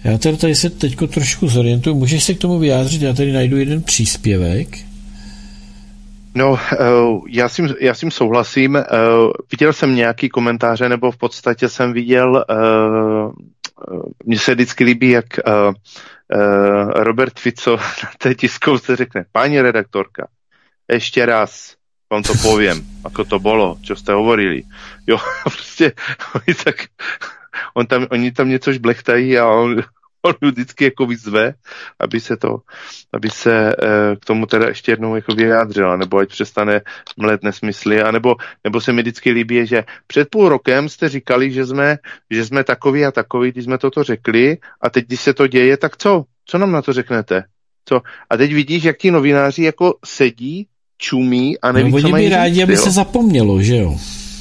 Já tady se teďko trošku zorientuju. Můžeš se k tomu vyjádřit? Já tady najdu jeden příspěvek. No, já s tím souhlasím. Viděl jsem nějaký komentáře, nebo v podstatě jsem viděl, mně se vždycky líbí, jak Robert Fico na té tiskovce řekne, paní redaktorka, ještě raz vám to poviem, ako to bolo, čo ste hovorili. Jo, prostě oni tam něco žblechtají a on vždycky jako vyzve, aby se k tomu teda ještě jednou jako vyjádřila, nebo ať přestane mlet nesmysly, nebo se mi vždycky líbí, že před půl rokem jste říkali, že jsme takový a takový, když jsme toto řekli, a teď, když se to děje, tak co? Co nám na to řeknete? Co? A teď vidíš, jak ti novináři jako sedí, čumí a neví, co mají říct. Oni by rádi, aby se zapomnělo, že jo?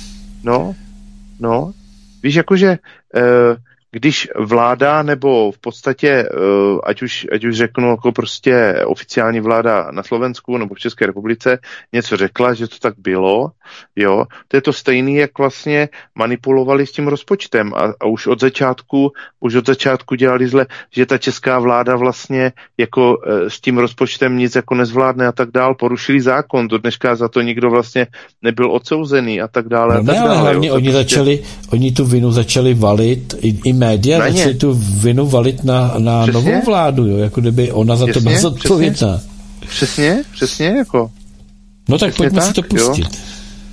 No. Víš, jakože když vláda, nebo v podstatě, ať už řeknu jako prostě oficiální vláda na Slovensku nebo v České republice, něco řekla, že to tak bylo, jo, to je to stejný, jak vlastně manipulovali s tím rozpočtem a už od začátku dělali zle, že ta česká vláda vlastně jako s tím rozpočtem nic jako nezvládne a tak dál, porušili zákon, do dneška za to nikdo vlastně nebyl odsouzený a tak dále. No ne, ale hlavně oni tu vinu začali valit, i média začali tu vinu valit na novou vládu, jo, jako kdyby ona za to byla zodpovědná. Přesně, jako. No tak pojďme si to pustit. Jo.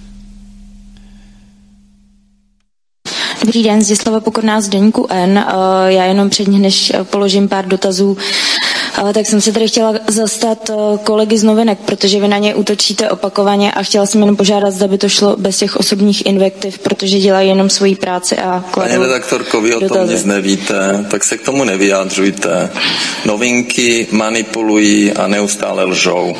Dobrý den, Zdislava Pokorná z deníku N. Já jenom předně, než položím pár dotazů, tak jsem se tady chtěla zastat kolegy z novinek, protože vy na ně útočíte opakovaně a chtěla jsem jenom požádat, zda by to šlo bez těch osobních invektiv, protože dělají jenom svoji práci a kladou. Paní redaktorko, vy o tom nic nevíte, tak se k tomu nevyjádřujte. Novinky manipulují a neustále lžou.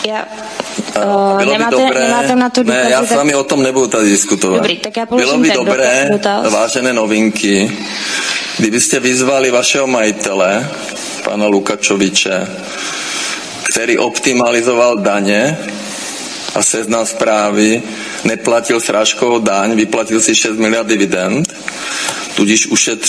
Nemáte na to důkazy, ne, já s vámi o tom nebudu tady diskutovat. Dobrý, tak já položím Bylo by dobré, dotaz. vážené novinky, kdybyste vyzvali vašeho majitele, pana Lukačoviče, který optimalizoval daně a Seznam Zprávy, neplatil srážkovou daň, vyplatil si 6 miliard dividend, tudíž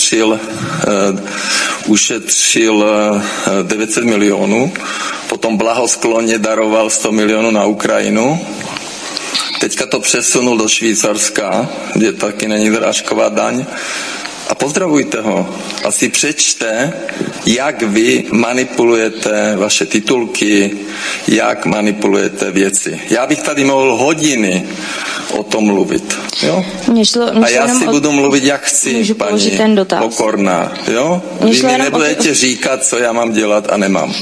ušetřil 900 milionů, potom blahoskloně daroval 100 milionů na Ukrajinu, teďka to přesunul do Švýcarska, kde taky není srážková daň, a pozdravujte ho. A si přečte, jak vy manipulujete vaše titulky, jak manipulujete věci. Já bych tady mohl hodiny o tom mluvit. Jo? A já si budu mluvit, jak chci, paní Pokorná. Jo? Vy mi nebudete říkat, co já mám dělat a nemám.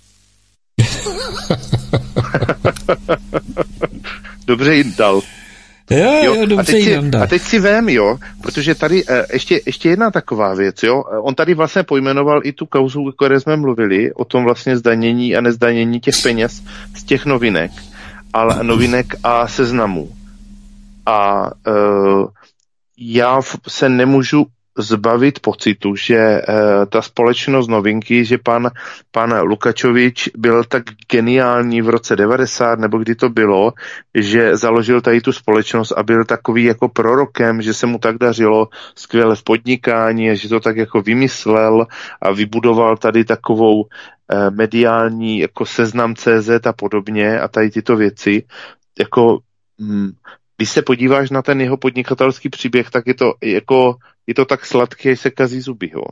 Dobře jim dal. Jo, a teď si vem, jo, protože tady ještě jedna taková věc, jo, on tady vlastně pojmenoval i tu kauzu, o které jsme mluvili, o tom vlastně zdanění a nezdanění těch peněz z těch novinek a seznamů. A já se nemůžu zbavit pocitu, že ta společnost Novinky, že pan Lukačovič byl tak geniální v roce 90, nebo kdy to bylo, že založil tady tu společnost a byl takový jako prorokem, že se mu tak dařilo skvěle v podnikání, že to tak jako vymyslel a vybudoval tady takovou mediální jako Seznam.cz a podobně a tady tyto věci. Jako když se podíváš na ten jeho podnikatelský příběh, tak je to tak sladké, že se kazí zuby, jo.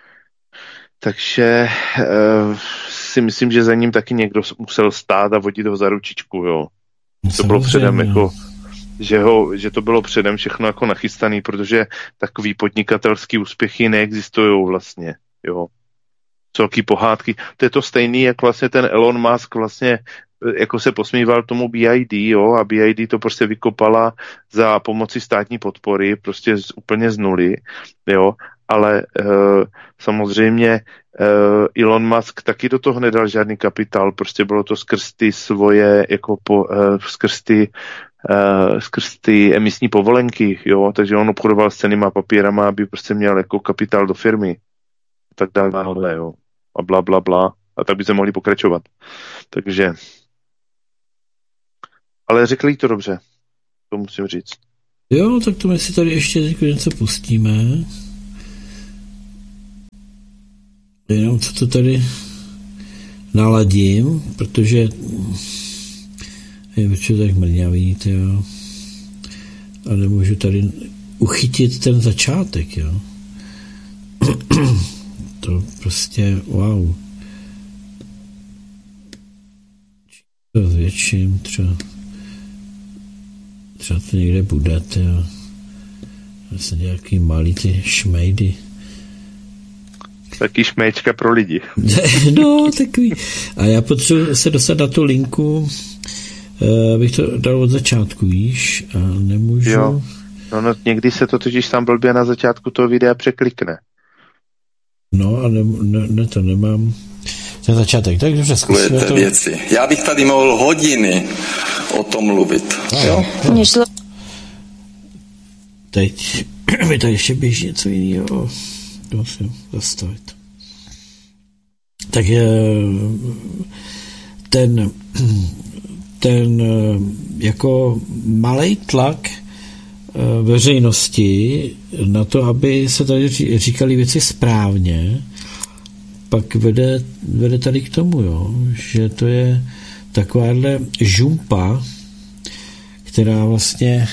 Takže si myslím, že za ním taky někdo musel stát a vodit ho za ručičku, jo. To bylo předem jako, že to bylo předem všechno jako nachystaný, protože takový podnikatelský úspěchy neexistujou vlastně, jo. Celký pohádky. To je to stejný, jak vlastně ten Elon Musk vlastně jako se posmíval tomu BID, jo, a BID to prostě vykopala za pomoci státní podpory, prostě úplně z nuly, jo, ale samozřejmě Elon Musk taky do toho nedal žádný kapitál, prostě bylo to skrz ty svoje, jako skrz ty emisní povolenky, jo, takže on obchodoval s cennýma papírama, aby prostě měl jako kapitál do firmy, tak dále, jo, a bla, bla, bla, a tak by se mohli pokračovat, takže ale řekli to dobře, to musím říct. Jo, tak to my si tady ještě něco pustíme. Jenom co to tady naladím, protože je tak mrňavý, jo. A nemůžu tady uchytit ten začátek, jo. To prostě wow. To zvětším, třeba to někde bude, jo. Zase nějaký malý ty šmejdy. Taky šmejčka pro lidi. No, takový. A já potřebuji se dostat na tu linku, abych to dal od začátku, víš, a nemůžu. Jo. No, někdy se to totiž tam blbě na začátku toho videa překlikne. No a to nemám. Ten začátek, tak dobře, zkusíme to. Věci. Já bych tady mohl hodiny o tom mluvit. Jo? Teď mi tady ještě běží něco jiného. To musím zastavit. Tak ten jako malej tlak veřejnosti na to, aby se tady říkali věci správně, pak vede tady k tomu, jo, že to je takováhle žumpa, která vlastně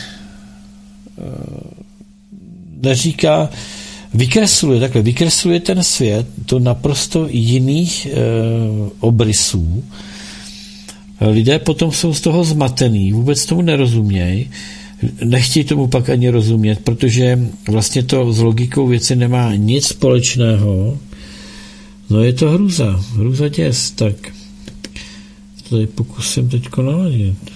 neříká, vykresluje ten svět do naprosto jiných obrysů. Lidé potom jsou z toho zmatený, vůbec tomu nerozumějí, nechtějí tomu pak ani rozumět, protože vlastně to s logikou věci nemá nic společného. No je to hruza děs, tak to tady pokusím teďko naladit.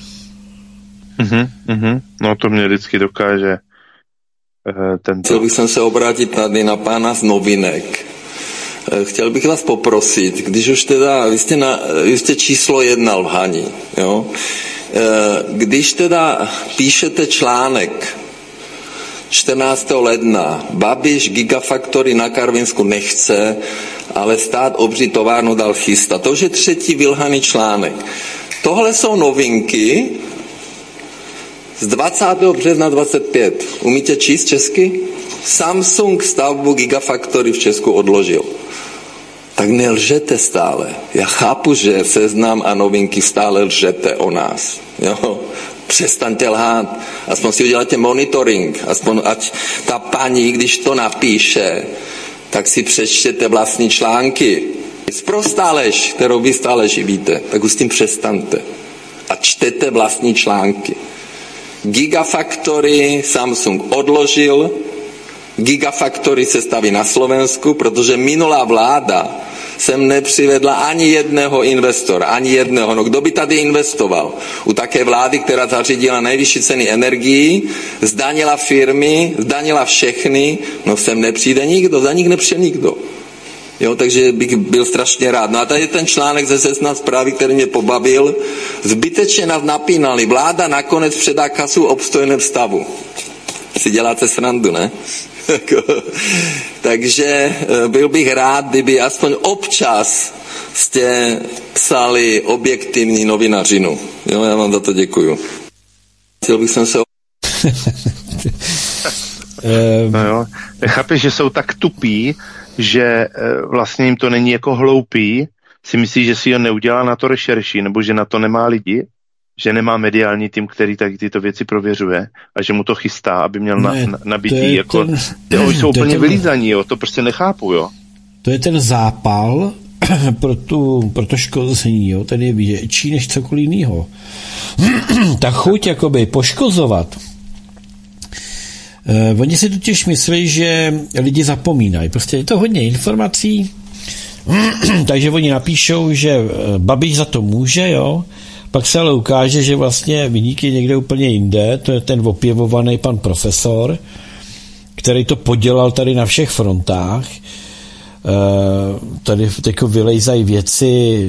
No to mě vždycky dokáže Chtěl bych se obrátit tady na pána z novinek. Chtěl bych vás poprosit, když už teda, vy jste číslo 1 lhaní, jo? Když teda píšete článek 14. ledna, Babiš Gigafactory na Karvinsku nechce, ale stát obří továrnu dal chystat. To už je 3. vylhaný článek. Tohle jsou novinky z 20. března 25. Umíte číst česky? Samsung stavbu Gigafactory v Česku odložil. Tak nelžete stále. Já chápu, že Seznam a Novinky stále lžete o nás. Jo? Přestaňte lhát. Aspoň si uděláte monitoring. Aspoň ať ta paní, když to napíše, tak si přečtěte vlastní články. Sprostá lež, kterou vy stále živíte, tak už s tím přestaňte. A čtete vlastní články. Gigafactory Samsung odložil, Gigafactory se staví na Slovensku, protože minulá vláda sem nepřivedla ani jedného investora, ani jedného. No kdo by tady investoval? U také vlády, která zařídila nejvyšší ceny energií, zdanila firmy, zdanila všechny, no sem nepřijde nikdo, za nich nepřijde nikdo. Jo, takže bych byl strašně rád. No a tady je ten článek ze Seznam Zprávy, který mě pobavil. Zbytečně nás napínali. Vláda nakonec předá kasu v obstojném stavu. Si děláte srandu, ne? Takže byl bych rád, kdyby aspoň občas jste psali objektivní novinařinu. Jo, já vám za to děkuju. Chtěl bych se... No jo, chápeš, že jsou tak tupí, že vlastně jim to není jako hloupý, si myslí, že si ho neudělá na to rešerši, nebo že na to nemá lidi, že nemá mediální tým, který tak tyto věci prověřuje a že mu to chystá, aby měl nabitý, jako ty jsou úplně vylízaní, jo, to prostě nechápu, jo. To je ten zápal pro to škození, jo, ten je větší než cokoliv jiného. Ta chuť jakoby poškozovat. Oni si totiž myslí, že lidi zapomínají. Prostě je to hodně informací, takže oni napíšou, že Babiš za to může, jo, pak se ale ukáže, že vlastně viník je někde úplně jinde, to je ten opěvovaný pan profesor, který to podělal tady na všech frontách. Tady jako vylejzají věci,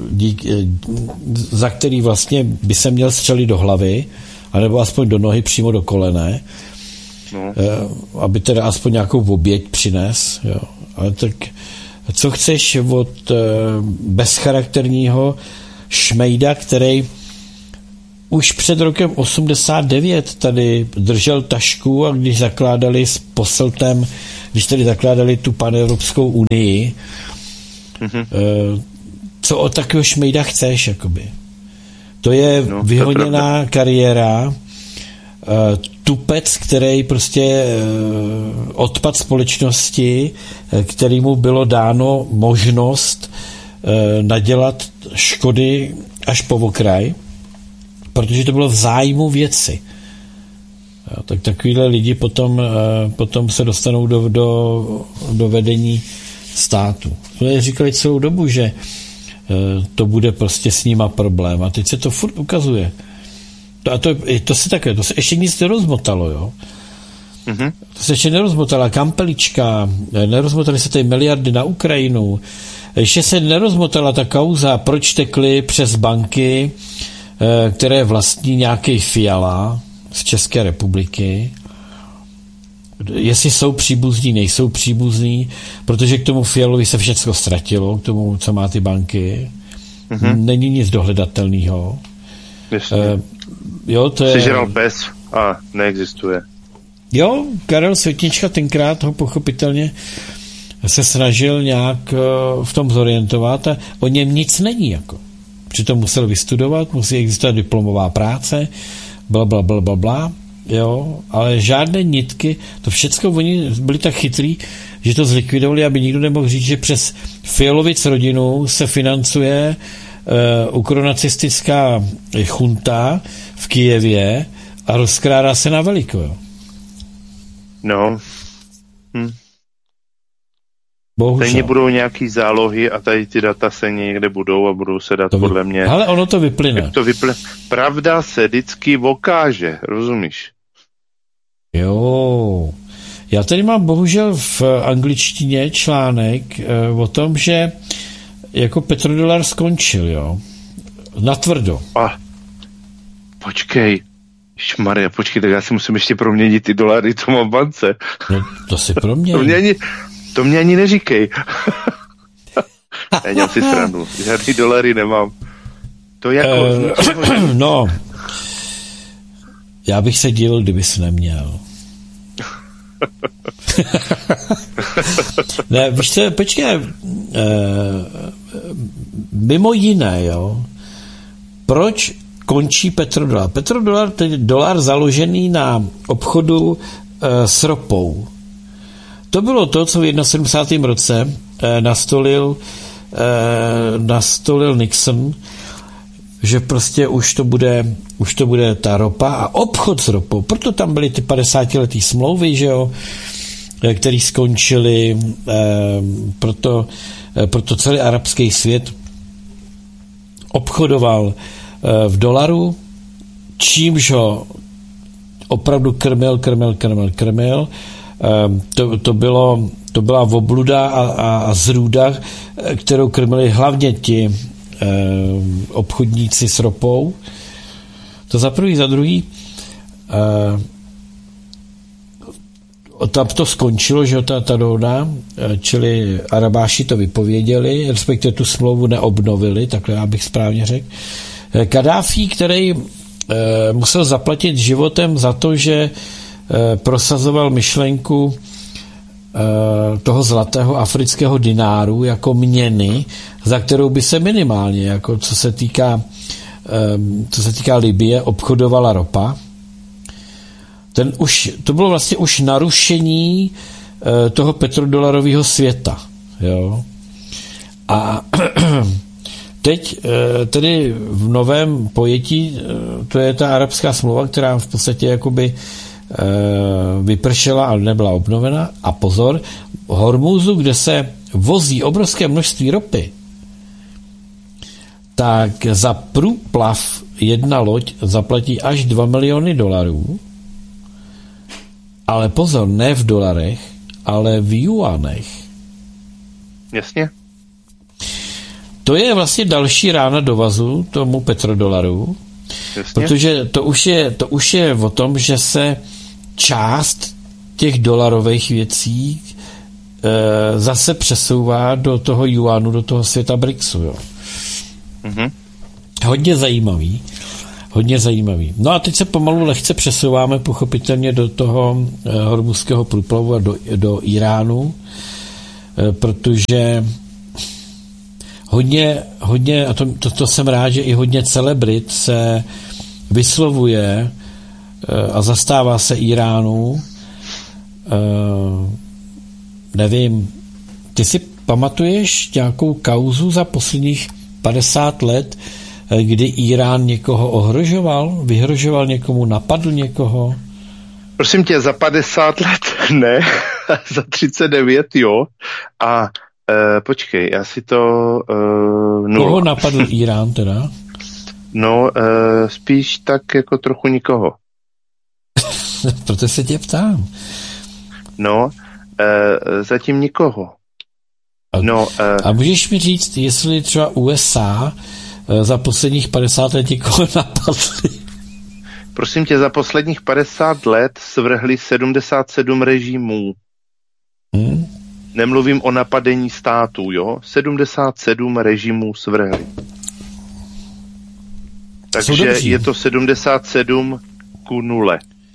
za který vlastně by se měl střelit do hlavy, anebo aspoň do nohy, přímo do kolene, no. Aby teda aspoň nějakou oběť přines. Jo. Ale tak co chceš od bezcharakterního šmejda, který už před rokem 89 tady držel tašku a když zakládali s Posseltem, když tady zakládali tu panevropskou unii, Co od takového šmejda chceš, jakoby. To je vyhoněná kariéra, tupec, který prostě odpad společnosti, kterému bylo dáno možnost nadělat škody až po okraj, protože to bylo v zájmu věci. Tak takovýhle lidi potom se dostanou do vedení státu. To říkali celou dobu, že to bude prostě s nima problém. A teď se to furt ukazuje. To se ještě nic nerozmotalo, jo. To se ještě nerozmotala kampelička, nerozmotaly se tady miliardy na Ukrajinu, ještě se nerozmotala ta kauza, proč tekly přes banky, které vlastní nějaký Fiala z České republiky, jestli jsou příbuzní, nejsou příbuzní, protože k tomu Fialovi se všechno ztratilo, k tomu, co má je. Není nic dohledatelného. Sežral pes a neexistuje. Jo, Karel Světnička tenkrát ho pochopitelně se snažil nějak v tom zorientovat a o něm nic není, jako. Přitom musel vystudovat, musí existovat diplomová práce, blablabla, jo, ale žádné nitky, to všecko oni byli tak chytrý, že to zlikvidovali, aby nikdo nemohl říct, že přes Fialovic rodinu se financuje ukronacistická chunta v Kyjevě a rozkrádá se na veliko, jo. No. Bohužel. Budou nějaký zálohy a tady ty data se někde budou a budou se dát podle mě. Ale ono to vyplyne. Pravda se vždycky okáže, rozumíš? Jo. Já tady mám bohužel v angličtině článek o tom, že jako petrodolar skončil, jo. Natvrdo. Počkej, tak já si musím ještě proměnit ty dolary, to mám v bance. No, to si proměň. To mě ani neříkej. Já dělám si srandu. Žádný dolary nemám. To jako... No, já bych se divil, kdyby jsi neměl. Ne, víš co, počkej, mimo jiné, jo, proč končí petrodolar? Petrodolar, to je dolar založený na obchodu s ropou. To bylo to, co v 71. roce nastolil Nixon, že prostě už to bude ta ropa a obchod s ropou. Proto tam byly ty 50letý smlouvy, že jo, které skončily, proto celý arabský svět obchodoval v dolaru, čímž ho opravdu krmil. To byla obluda a zrůda, kterou krmili hlavně ti obchodníci s ropou. To za prvý, za druhý tam to skončilo, že ta dohoda, čili Arabáši to vypověděli, respektive tu smlouvu neobnovili, takhle já bych správně řekl. Kadáfi, který musel zaplatit životem za to, že prosazoval myšlenku toho zlatého afrického dináru jako měny, za kterou by se minimálně, jako co se týká Libye, obchodovala ropa. To bylo vlastně už narušení toho petrodolarového světa. Jo? A teď tedy v novém pojetí, to je ta arabská smlouva, která v podstatě jakoby vypršela, ale nebyla obnovena. A pozor, v Hormúzu, kde se vozí obrovské množství ropy, tak za průplav jedna loď zaplatí až $2 miliony, ale pozor, ne v dolarech, ale v juanech. Jasně. To je vlastně další rána do vazu tomu petrodolaru, jasně. Protože to už je o tom, že se část těch dolarových věcí zase přesouvá do toho juanu, do toho světa BRICSu. Jo. Mm-hmm. Hodně zajímavý. No a teď se pomalu lehce přesouváme pochopitelně do toho hormuzského průplavu a do Iránu, protože hodně a to jsem rád, že i hodně celebrit se vyslovuje a zastává se Iránu. Nevím, ty si pamatuješ nějakou kauzu za posledních 50 let, kdy Irán někoho ohrožoval, vyhrožoval někomu, napadl někoho? Prosím tě, za 50 let ne, za 39 jo. A počkej, já si to... Koho napadl Irán teda? No, spíš tak jako trochu nikoho. Proto se tě ptám. No, zatím nikoho. A můžeš mi říct, jestli třeba USA za posledních 50 let někoho napadli? Prosím tě, za posledních 50 let svrhli 77 režimů. Nemluvím o napadení států, jo? 77 režimů svrhli. Takže je to 77:0.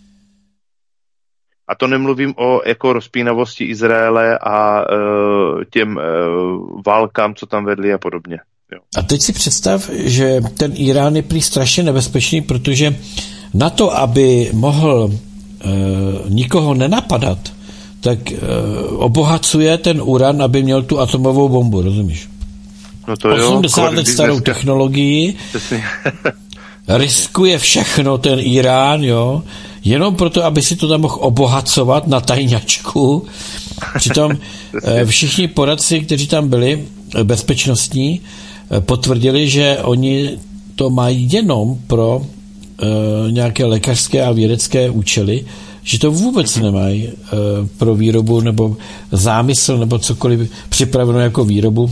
A to nemluvím o jako rozpínavosti Izraele a těm válkám, co tam vedli a podobně. Jo. A teď si představ, že ten Irán je prý strašně nebezpečný, protože na to, aby mohl nikoho nenapadat, tak obohacuje ten uran, aby měl tu atomovou bombu, rozumíš? No to 80 let starou technologii, riskuje všechno ten Irán, jo, jenom proto, aby si to tam mohl obohacovat na tajňačku. Přitom všichni poradci, kteří tam byli, bezpečnostní, potvrdili, že oni to mají jenom pro nějaké lékařské a vědecké účely, že to vůbec nemají pro výrobu nebo zámysl nebo cokoliv připraveno jako výrobu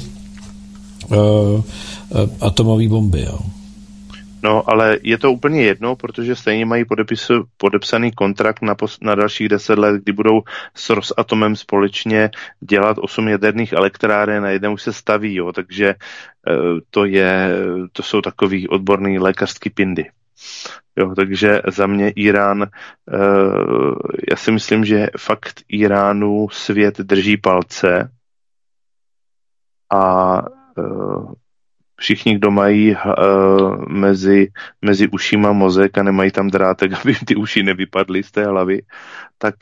atomové bomby. Jo. No, ale je to úplně jedno, protože stejně mají podepsaný kontrakt na dalších 10 let, kdy budou s Rosatomem společně dělat 8 jaderných elektráren a jedna už se staví, jo, takže to jsou takový odborný lékařský pindy. Jo, takže za mě Irán, já si myslím, že fakt Iránu svět drží palce a všichni, kdo mají mezi ušima mozek a nemají tam drátek, aby ty uši nevypadly z té hlavy, tak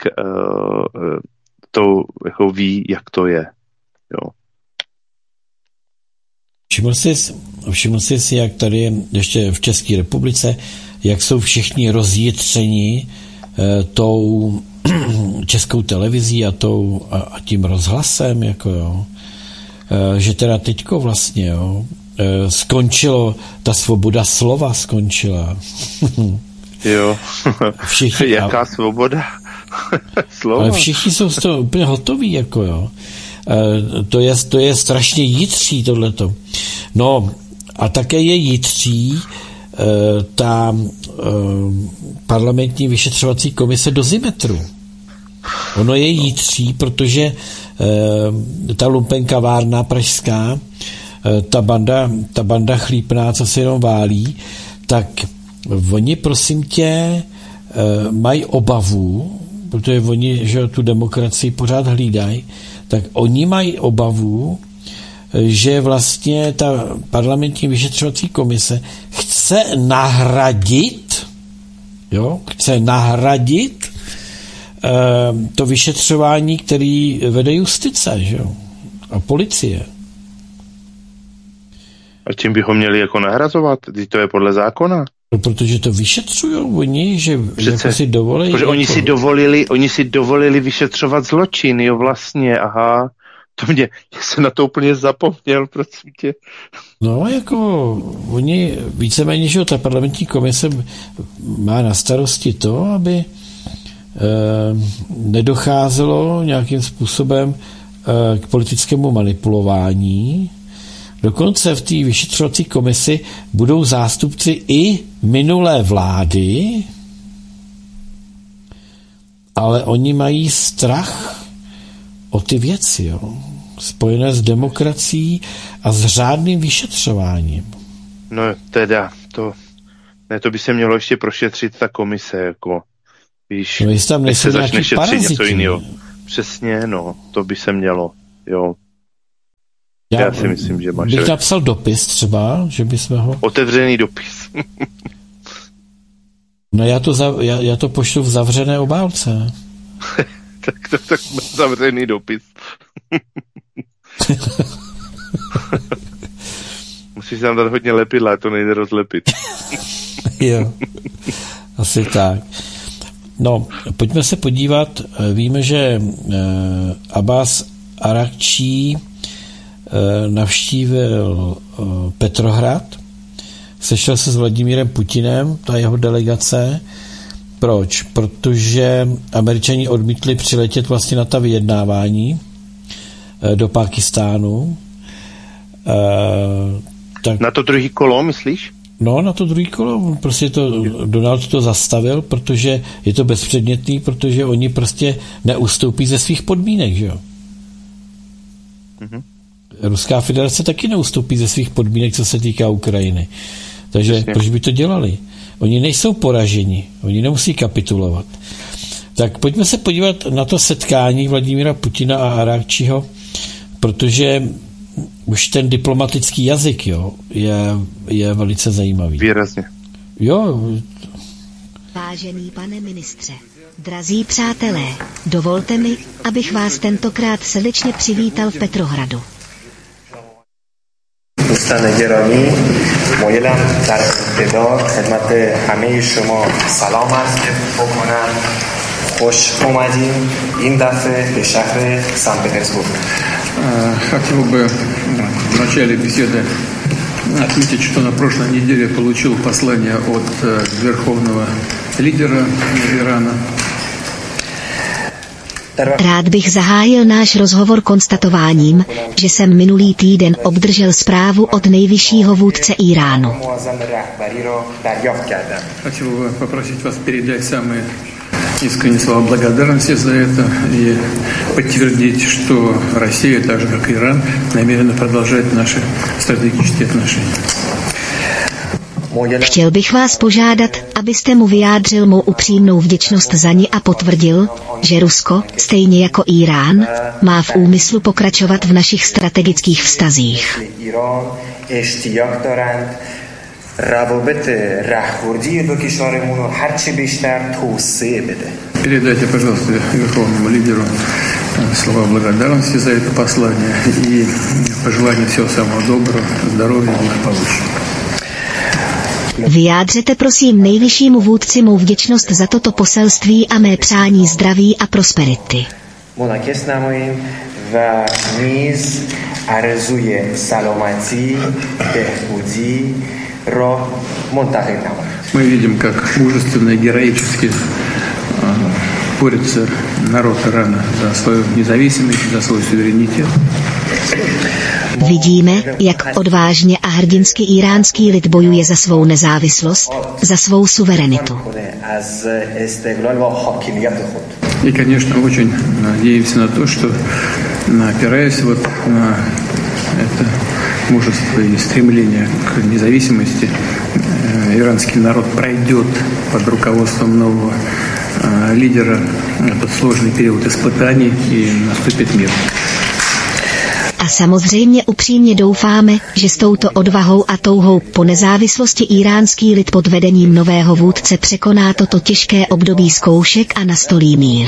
to jako ví, jak to je. Jo. Všiml jsi, jak tady ještě v České republice, jak jsou všichni rozjitřeni tou českou televizí a tím rozhlasem, jako jo. Že teda teďko vlastně, jo, skončilo, ta svoboda slova skončila. Jo. Všichni, jaká svoboda slova? Ale všichni jsou z toho úplně hotoví, jako jo. To je strašně jitří tohleto. No a také je jitří ta parlamentní vyšetřovací komise Dozimetru. Ono je jitří, protože ta lumpenkavárna pražská, ta banda chlípná, co se jenom válí, tak oni, prosím tě, mají obavu, protože oni, že tu demokracii pořád hlídají, tak oni mají obavu, že vlastně ta parlamentní vyšetřovací komise chce nahradit to vyšetřování, který vede justice, že jo? A policie. A čím bychom měli jako nahrazovat? To je podle zákona. Protože to vyšetřujou oni, že jako si dovolí. Protože oni si dovolili vyšetřovat zločin, jo, vlastně, aha. Já jsem na to úplně zapomněl, prosím tě. No, jako oni víceméně, že ta parlamentní komise má na starosti to, aby nedocházelo nějakým způsobem k politickému manipulování. Dokonce v té vyšetřovací komisi budou zástupci i minulé vlády, ale oni mají strach o ty věci, jo, spojené s demokracií a s řádným vyšetřováním. No teda, to by se mělo ještě prošetřit ta komise, jako, víš, no, jestli tam nejsou nějaký paraziti. Přesně, no, to by se mělo, jo. Já si myslím, že máš. Bych napsal dopis třeba, že bychom ho... Otevřený dopis. No já to pošlu v zavřené obálce. tak zavřený dopis. Musíš tam dát hodně lepidla, to nejde rozlepit. Jo, asi tak. No, pojďme se podívat. Víme, že Abbas Arakčí navštívil Petrohrad, sešel se s Vladimírem Putinem, ta jeho delegace. Proč? Protože Američani odmítli přiletět vlastně na ta vyjednávání do Pákistánu. Tak, na to druhý kolo, myslíš? No, na to druhý kolo. Prostě Donald to zastavil, protože je to bezpředmětný, protože oni prostě neustoupí ze svých podmínek, že jo? Mm-hmm. Ruská federace taky neustoupí ze svých podmínek, co se týká Ukrajiny. Takže Přesně. Proč by to dělali? Oni nejsou poraženi, oni nemusí kapitulovat. Tak pojďme se podívat na to setkání Vladimíra Putina a Arakčího, protože už ten diplomatický jazyk, jo, je velice zajímavý. Výrazně. Jo. Vážený pane ministře, drazí přátelé, dovolte mi, abych vás tentokrát srdečně přivítal v Petrohradu. دوستان گرامی، مایلم در ابتدا خدمت همه شما سلام عرض بکنم. خوش اومدین این دفعه به شهر سن پترزبورگ. Хотел бы в начале беседы отметить, что на прошлой неделе получил послание от верховного лидера Ирана. Rád bych zahájil náš rozhovor konstatováním, že jsem minulý týden obdržel zprávu od nejvyššího vůdce Iránu. Хотел бы попросить вас передать самые искренние слова благодарности за это и подтвердить, что Россия, так же как и Иран, намерена продолжать наши стратегические отношения. Chtěl bych vás požádat, abyste mu vyjádřil mou upřímnou vděčnost za ní a potvrdil, že Rusko, stejně jako Irán, má v úmyslu pokračovat v našich strategických vztazích. Передайте, пожалуйста, верховному лидеру слова благодарности за это послание и пожелания всего самого доброго, здоровья и благополучия. Vyjádřete prosím nejvyššímu vůdci mou vděčnost za toto poselství a mé přání zdraví a prosperity. Мы видим, как мужественно и героически борется народ Ирана за свою независимость, за свой суверенитет. Vidíme, jak odvážně a hrdinsky iránský lid bojuje za svou nezávislost, za svou suverenitu. И, конечно, очень надеемся на то, что, опираясь вот на это мужество и стремление к независимости, иранский народ пройдет под руководством нового лидера этот сложный период испытаний и наступит мир. A samozřejmě upřímně doufáme, že s touto odvahou a touhou po nezávislosti iránský lid pod vedením nového vůdce překoná toto těžké období zkoušek a nastolí mír.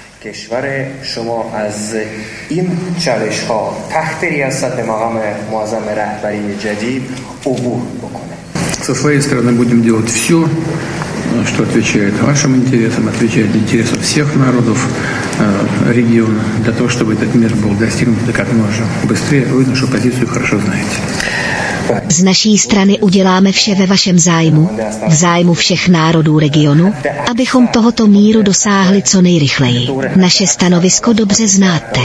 Со своей стороны будем делать все, что отвечает вашим интересам, отвечает интересам всех народов региона, для того, чтобы этот мир был достигнут как можно быстрее. Вы нашу позицию хорошо знаете. Z naší strany uděláme vše ve vašem zájmu, v zájmu všech národů regionu, abychom tohoto míru dosáhli co nejrychleji. Naše stanovisko dobře znáte.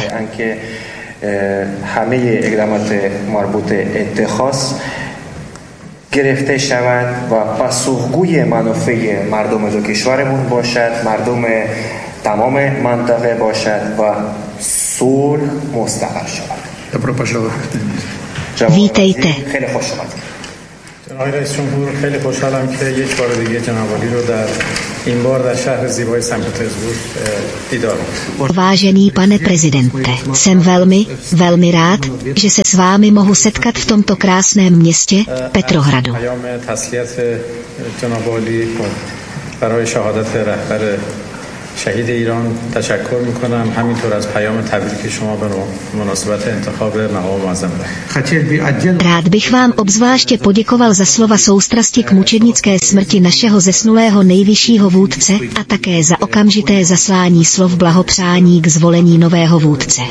گرفته شود و پاسخگوی منافع مردم دو کشورمون باشد، مردم تمام منطقه باشد و صلح مستقر شود. Добро пожаловать. Vítejte. خیلی خوش اومدید. آقای رئیس جمهور خیلی خوشحالم که یک بار دیگه جناب عالی رو این بار در شهر زیبای سن پترزبورگ دیدار. Vážený pane prezidente, jsem velmi rád, že se s vámi mohu setkat v tomto krásném městě Petrohradu. پیام تسلیت جناب عالی برای شهادت رهبر شهید ایران تشکر میکنم، همینطور از پیام تبریک شما به مناسبت انتخاب مقام معظم رهبر. Rád bych vám obzvláště poděkoval za slova soustrasti k mučednické smrti našeho zesnulého nejvyššího vůdce a také za okamžité zaslání slov blahopřání k zvolení nového vůdce.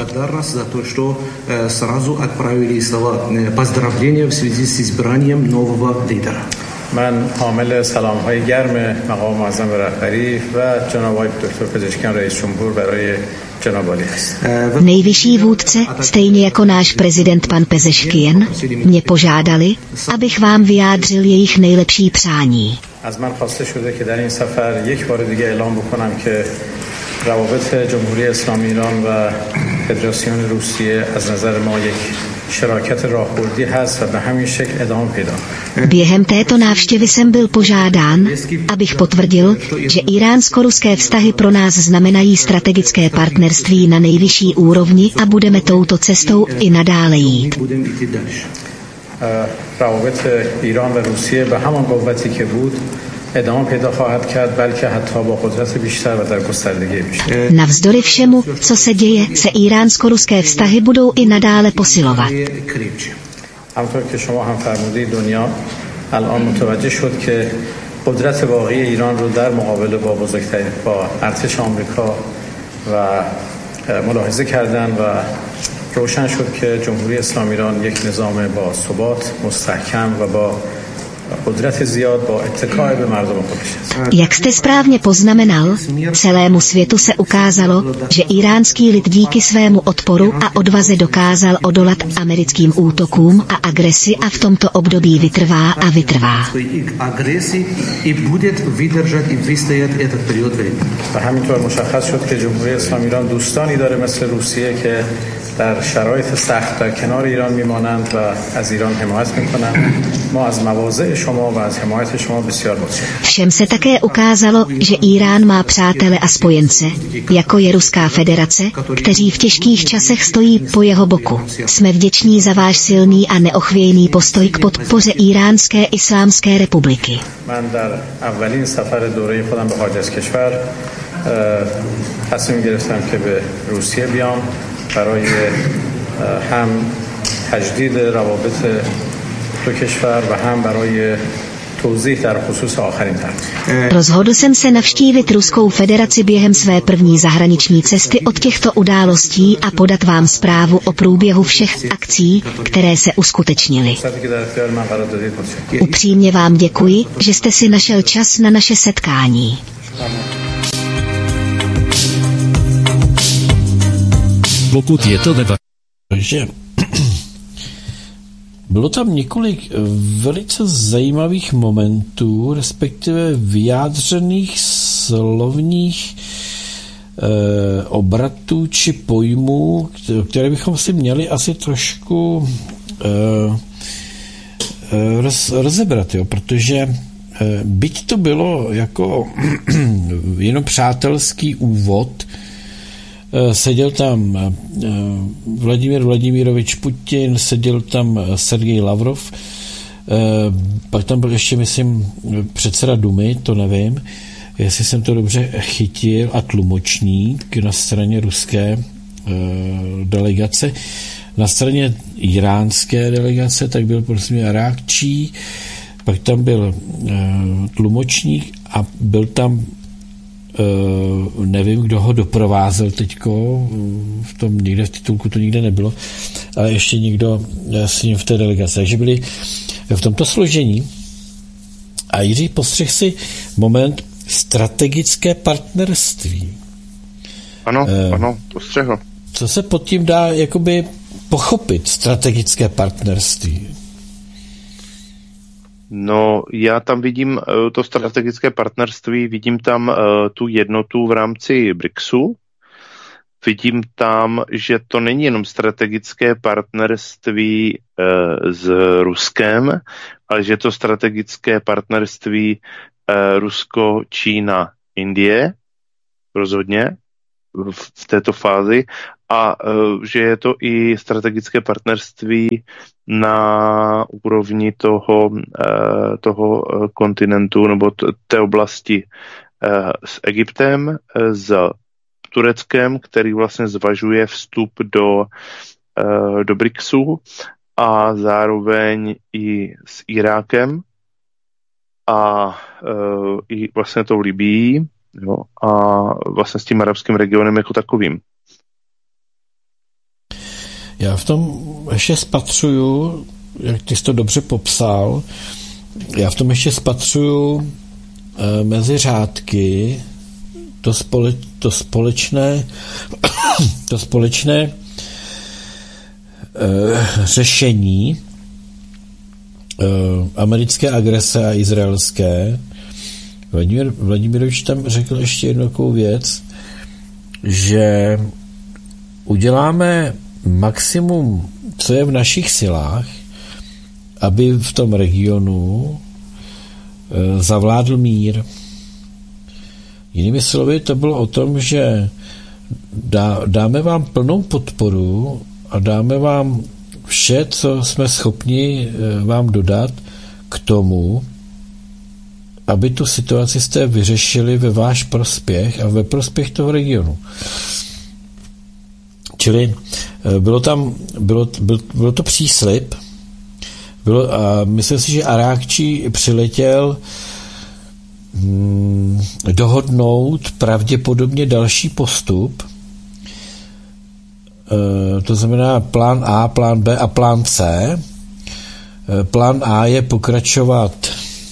من حامل سلام‌های گرم مقام معظم رهبری و جناب آقای دکتر پزشکیان رئیس جمهور برای جناب عالی هستم. Nejvyšší vůdce, stejně jako náš prezident pan Pezeškian, mě požádali, abych vám vyjádřil jejich nejlepší přání. از من خواسته شده که در این سفر یک بار دیگه اعلام بکنم که روابط جمهوری اسلامی ایران و فدراسیون روسیه از نظر ما یک شراکت راهبردی هست و به همین شکل ادامه پیدا. Během této návštěvy jsem byl požádán, abych potvrdil, že iránsko-ruské vztahy pro nás znamenají strategické partnerství na nejvyšší úrovni a budeme touto cestou i nadále jít. روابط ایران و روسیه به همان قوتی که بود ادامه پیدا خواهد کرد، بلکه حتی با قدرت بیشتر و در گستردگی بیشتر. Navzdory všemu, co se děje, se iránsko-ruské vztahy budou i nadále posilovat. همونطور که شما هم فرمودید دنیا الان متوجه شد که قدرت واقعی ایران رو در مقابله با ارتش آمریکا و ملاحظه کردن و روشن شد که جمهوری اسلامی ایران یک نظام با ثبات مستحکم و با قدرت زیاد با اتکای به مردم خودش است. Jak jste správně poznamenal, celému světu se ukázalo, že iránský lid díky svému odporu a odvaze dokázal odolat americkým útokům a agresi a v tomto období vytrvá a vytrvá. و همینطور مشخص شد که جمهوری اسلامی ایران دوستانی داره مثل روسیه که در شرایط سخت در کنار ایران میمانند و از ایران حمایت میکنند. ما از مواضع شما و از حمایت شما بسیار متشکریم. Všem se také ukázalo, že Irán má přátele a spojence, jako je Ruská federace, kteří v těžkých časech stojí po jeho boku. Jsme vděční za váš silný a neochvějný postoj k podpoře Iránské islámské republiky. من در اولین سفر دوره خودم به خارج از کشور تصمیم گرفتم که به روسیه بیام برای هم تجدید روابط دو کشور و هم برای توضیح در خصوص آخرین طرح. Rozhodl jsem se navštívit Ruskou federaci během své první zahraniční cesty od těchto událostí a podat vám zprávu o průběhu všech akcí, které se uskutečnily. Upřímně vám děkuji, že jste si našel čas na naše setkání. Pokud je to Takže bylo tam několik velice zajímavých momentů, respektive vyjádřených slovních obratů či pojmů, které bychom si měli asi trošku rozebrat, jo, protože byť to bylo jako jenom přátelský úvod, seděl tam Vladimír Vladimirovič Putin, seděl tam Sergej Lavrov, pak tam byl ještě, myslím, předseda Dumy, to nevím, jestli jsem to dobře chytil, a tlumočník na straně ruské delegace. Na straně iránské delegace tak byl prosím Arákčí, pak tam byl tlumočník a byl tam nevím, kdo ho doprovázel teďko, v tom někde v titulku to nikde nebylo, ale ještě někdo s ním v té delegaci. Takže byli v tomto složení a Jiří, postřeh si moment strategické partnerství. Ano, postřehl. Co se pod tím dá jakoby pochopit, strategické partnerství? No, já tam vidím to strategické partnerství, vidím tam tu jednotu v rámci BRICSu vidím tam, že to není jenom strategické partnerství s Ruskem, ale že to strategické partnerství Rusko, Čína, Indie, rozhodně v této fázi, a že je to i strategické partnerství na úrovni toho kontinentu nebo té oblasti s Egyptem, s Tureckem, který vlastně zvažuje vstup do BRICSu, a zároveň i s Irákem a i vlastně tou Libyí, jo, a vlastně s tím arabským regionem jako takovým. Já v tom ještě spatřuju, jak ty jsi to dobře popsal, já v tom ještě spatřuju mezi řádky to společné řešení americké agrese a izraelské. Vladimirovič tam řekl ještě jednu takovou věc, že uděláme maximum, co je v našich silách, aby v tom regionu zavládl mír. Jinými slovy, to bylo o tom, že dáme vám plnou podporu a dáme vám vše, co jsme schopni vám dodat k tomu, aby tu situaci jste vyřešili ve váš prospěch a ve prospěch toho regionu. Čili bylo to příslib, a myslím si, že Arákčí přiletěl dohodnout pravděpodobně další postup, to znamená plán A, plán B a plán C. Plán A je pokračovat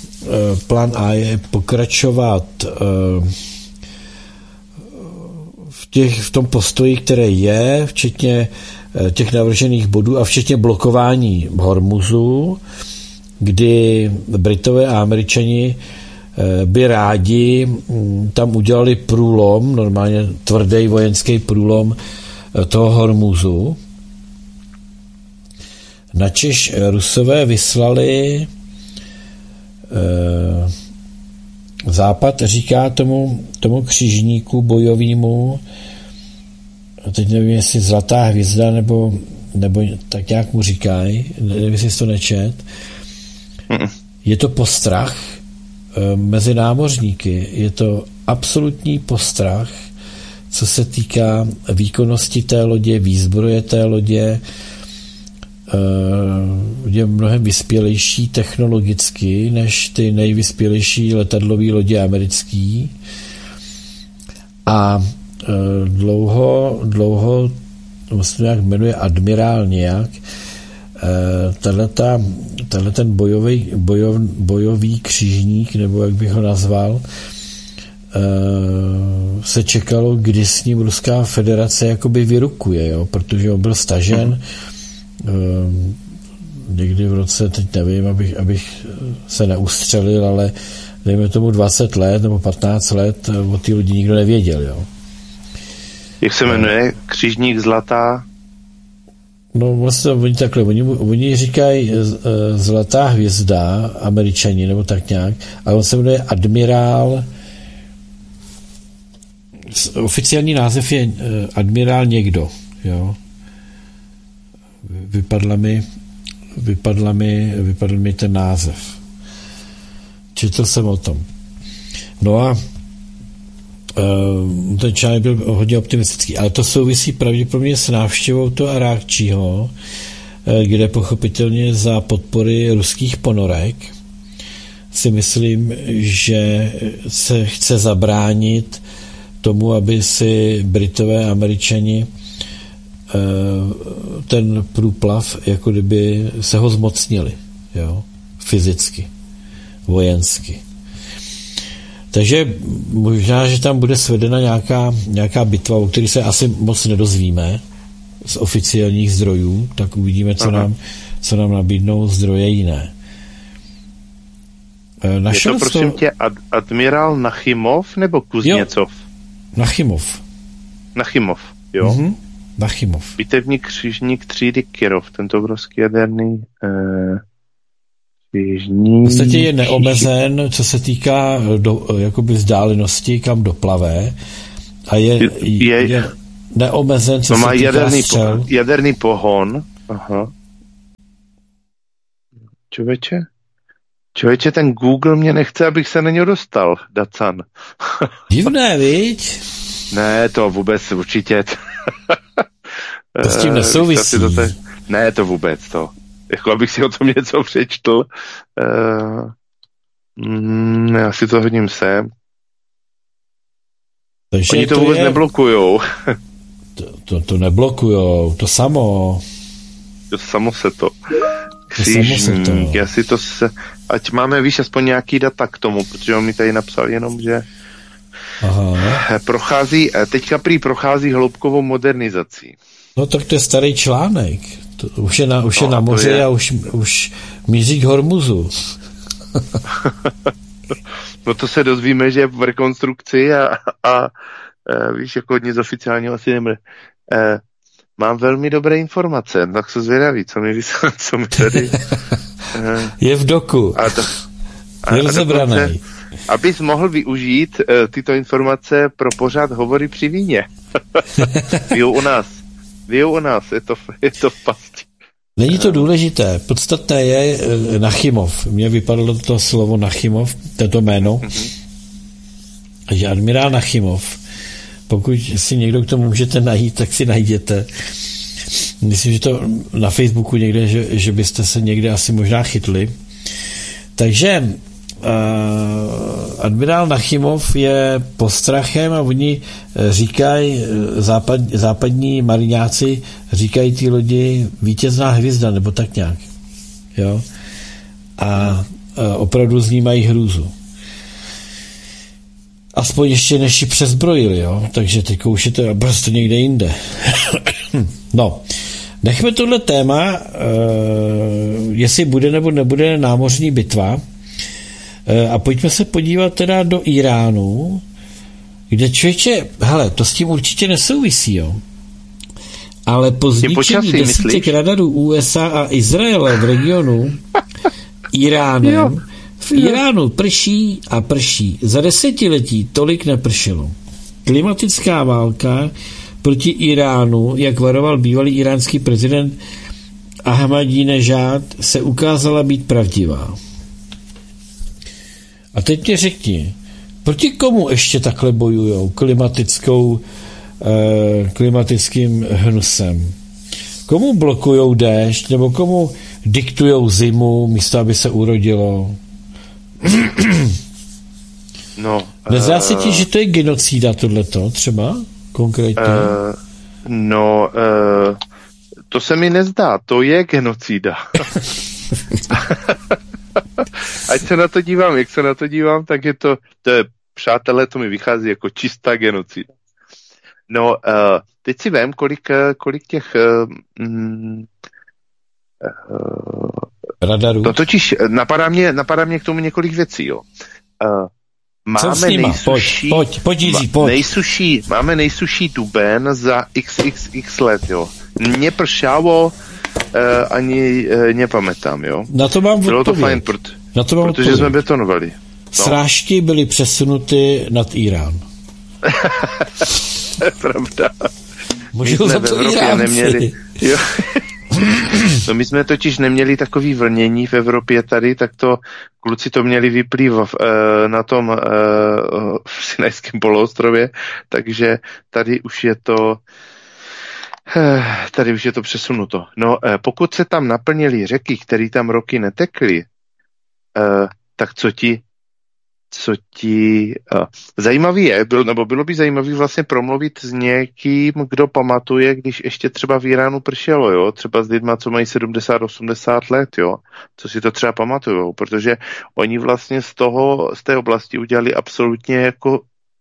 v tom postoji, které je, včetně těch navržených bodů a včetně blokování Hormuzu, kdy Britové a Američani by rádi tam udělali průlom, normálně tvrdý vojenský průlom toho Hormuzu. Načež Rusové vyslali, Západ říká tomu křižníku bojovému, teď nevím, jestli Zlatá hvězda, nebo tak nějak mu říkají, nevím, jestli jsi to nečet. Je to postrach mezi námořníky, je to absolutní postrach, co se týká výkonnosti té lodě, výzbroje té lodě, je mnohem vyspělejší technologicky než ty nejvyspělejší letadlové lodě americký. A dlouho se to nějak jmenuje admirál nějak, tenhle ten bojový křižník, nebo jak bych ho nazval, se čekalo, kdy s ním Ruská federace jakoby vyrukuje, jo? Protože on byl stažen někdy v roce, teď nevím, abych se neustřelil, ale dejme tomu 20 let nebo 15 let, o té lodi nikdo nevěděl, jo. Jak se jmenuje? Křižník Zlatá? No vlastně oni říkají Zlatá hvězda, Američani, nebo tak nějak, ale on se jmenuje admirál, oficiální název je admirál někdo, jo. Vypadl mi ten název. Četl jsem o tom. No a ten článek byl hodně optimistický, ale to souvisí pravděpodobně s návštěvou toho Arákčího, kde pochopitelně za podpory ruských ponorek si myslím, že se chce zabránit tomu, aby si Britové a Američani ten průplav, jako kdyby se ho zmocnili, jo? Fyzicky, vojensky. Takže možná, že tam bude svedena nějaká bitva, o které se asi moc nedozvíme z oficiálních zdrojů, tak uvidíme, co nám nabídnou zdroje jiné. Je to, prosím tě, admirál Nachimov nebo Kuzněcov? Nachimov. Nachimov, jo? Nachimov. Bitevní křižník třídy Kirov, tento obrovský jaderný křižník. V podstatě je neomezen, co se týká jakoby vzdálenosti, kam doplavé, a je neomezen, co se týká střel. Jaderný pohon. Aha. Člověče, ten Google mě nechce, abych se na něj dostal, Dacan. Divné, viď? Ne, to vůbec určitě. To s tím nesouvisí. Ne, to vůbec, to. Jako abych si o tom něco přečtl. Já si to hodím sem. Takže oni to vůbec neblokujou. To neblokujou, to samo. To samo se to. Křižník, já si to ať máme, víš, aspoň nějaký data k tomu, protože on mi tady napsal jenom, že teďka prochází hloubkovou modernizací. No tak to je starý článek. To už je na moři a už míří k Hormuzu. No to se dozvíme, že v rekonstrukci a víš, jako nic oficiálního asi nebude. Mám velmi dobré informace, tak se zvědaví, co mi tady... Je v doku. Je rozebraný. Abys mohl využít tyto informace pro pořád hovory při víně. Vyjou u nás, je to v pasti. Není to důležité, podstatné je Nachimov. Mně vypadlo to slovo Nachimov, toto jméno, že admirál Nachimov. Pokud si někdo k tomu můžete najít, tak si najděte. Myslím, že to na Facebooku někde, že byste se někde asi možná chytli. Takže admirál Nachimov je postrachem a oni říkají, západní mariňáci říkají ty lodi vítězná hvězda, nebo tak nějak. Jo? A opravdu z ní mají hrůzu. Aspoň ještě než ji přezbrojili, jo? Takže teď už je to prostě někde jinde. No, nechme tohle téma, jestli bude nebo nebude námořní bitva, a pojďme se podívat teda do Iránu, kde člověče, hele, to s tím určitě nesouvisí, jo? Ale po zničení desítek radarů USA a Izraele v regionu Iránem, v Iránu prší a prší. Za desetiletí tolik nepršelo. Klimatická válka proti Iránu, jak varoval bývalý iránský prezident Ahmadinejad, se ukázala být pravdivá. A teď mě řekni, proti komu ještě takhle bojujou klimatickým hnusem? Komu blokujou déšť, nebo komu diktujou zimu, místo aby se urodilo? No, nezdá se ti, že to je genocída tohleto třeba konkrétně? To se mi nezdá, to je genocída. Ať se na to dívám, jak se na to dívám, tak je to je, přátelé, to mi vychází jako čistá genocida. No, teď si vem, kolik těch radarů. To totiž napadá mě k tomu několik věcí, jo. Máme nejsuší duben za xxx let, jo. Nepršalo ani nepamätám, jo. Na to mám bylo odpověď. To fajn, protože jsme betonovali. No. Srážky byly přesunuty nad Irán. Pravda. Můžu za to Iránci. No my jsme totiž neměli takový vlnění v Evropě tady, tak to kluci to měli vyplývat na tom v Sinajském poloostrově, takže tady už je to přesunuto. No, pokud se tam naplnily řeky, které tam roky netekly, tak co ti zajímavý je, bylo by zajímavý vlastně promluvit s někým, kdo pamatuje, když ještě třeba v Iránu pršelo, jo, třeba s lidma, co mají 70-80 let, jo, co si to třeba pamatujou, protože oni vlastně z té oblasti udělali absolutně jako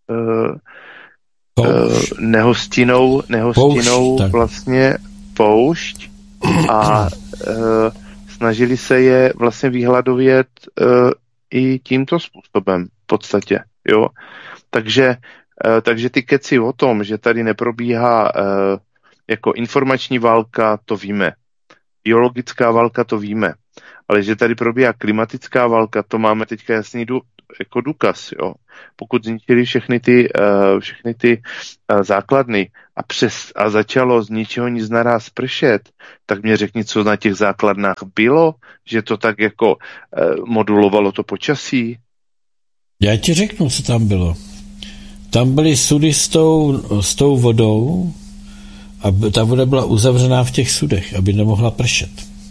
nehostinnou vlastně poušť a snažili se je vlastně vyhladovět i tímto způsobem v podstatě, jo. Takže Takže ty keci o tom, že tady neprobíhá jako informační válka, to víme. Biologická válka, to víme. Ale že tady probíhá klimatická válka, to máme teďka jasný jako důkaz. Jo. Pokud zničili všechny ty základny a začalo z ničeho nic naraz pršet, tak mě řekni, co na těch základnách bylo, že to tak jako modulovalo to počasí. Já ti řeknu, co tam bylo. Tam byly sudy s tou vodou a ta voda byla uzavřená v těch sudech, aby nemohla pršet.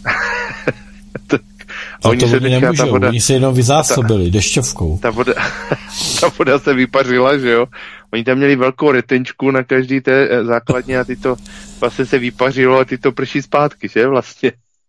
A oni se nemůžou, oni se jenom vyzásobili dešťovkou. Ta voda se vypařila, že jo? Oni tam měli velkou retenčku na každý té základně a ty to vlastně se vypařilo a ty to prší zpátky, že vlastně?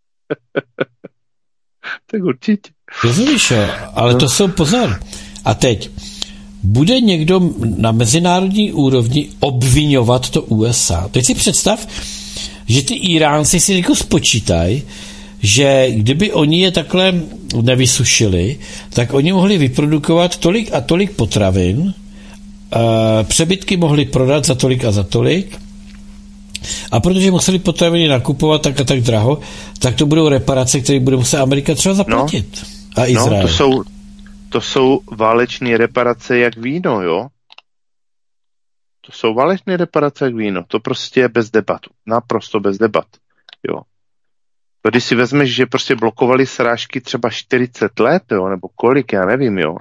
Tak určitě. Rozumíš, jo? Ale to jsou pozor. A teď, bude někdo na mezinárodní úrovni obvinovat to USA? Teď si představ, že ty Iránci si jako spočítají, že kdyby oni je takhle nevysušili, tak oni mohli vyprodukovat tolik a tolik potravin, přebytky mohli prodat za tolik a za tolik, a protože museli potraviny nakupovat tak a tak draho, tak to budou reparace, které bude muset Amerika třeba zaplatit. A Izrael. To jsou váleční reparace jak víno, jo? To jsou váleční reparace jak víno. To prostě je bez debat. Naprosto bez debat. Jo. Když si vezmeš, že prostě blokovali srážky třeba 40 let, jo, nebo kolik, já nevím, jo.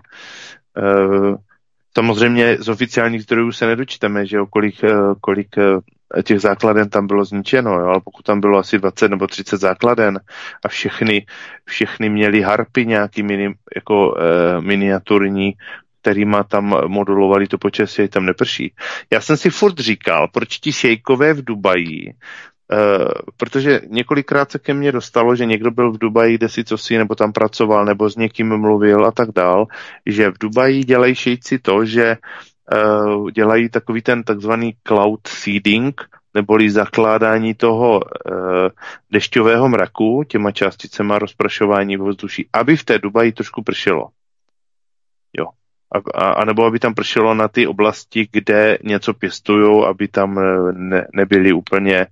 Samozřejmě z oficiálních zdrojů se nedočteme, že jo, kolik těch základen tam bylo zničeno, jo, ale pokud tam bylo asi 20 nebo 30 základen a všechny měli harpy nějaký miniaturní, kterýma tam modulovali to počasí, a tam neprší. Já jsem si furt říkal, proč ti šejkové v Dubaji, protože několikrát se ke mně dostalo, že někdo byl v Dubaji, kde si cosi, nebo tam pracoval, nebo s někým mluvil a tak dál, že v Dubaji dělají šejci to, že dělají takový ten takzvaný cloud seeding, neboli zakládání toho dešťového mraku těma částicema rozprašování vzduší, aby v té Dubaji trošku pršelo. Jo. A nebo aby tam pršelo na ty oblasti, kde něco pěstujou, aby tam nebyly úplně